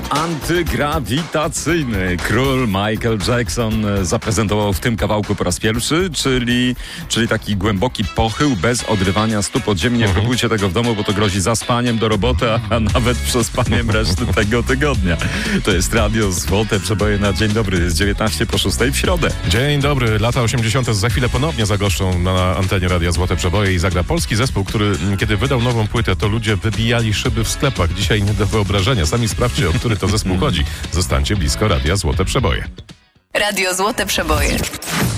antygrawitacyjny. Król Michael Jackson zaprezentował w tym kawałku po raz pierwszy, czyli taki głęboki pochył bez odrywania stóp od ziemi. Nie próbujcie tego w domu, bo to grozi zaspaniem do roboty, a nawet przespaniem reszty tego tygodnia. To jest Radio Złote Przeboje na Dzień Dobry. Jest 19 po 6 w środę. Dzień dobry. Lata 80. za chwilę ponownie zagoszczą na antenie Radia Złote Przeboje i zagra polski zespół, który kiedy wydał nową płytę, to ludzie wybijali szyby w sklepach. Dzisiaj nie do wyobrażenia. Sami sprawdźcie, o który to zespół chodzi. Zostańcie blisko Radia Złote Przeboje. Radio Złote Przeboje.